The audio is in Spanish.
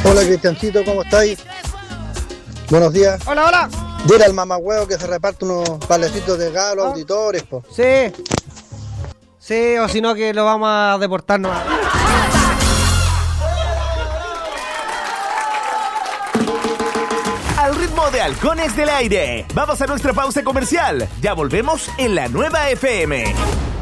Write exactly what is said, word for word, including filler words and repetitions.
Hola Cristiancito, ¿cómo estáis? Buenos días. Hola, hola. Dile al mamagüeo que se reparte unos palecitos de gas a los ¿Ah? auditores, po. Sí. Sí, o si no que lo vamos a deportar nomás. Al ritmo de Halcones del Aire. Vamos a nuestra pausa comercial. Ya volvemos en la nueva F M.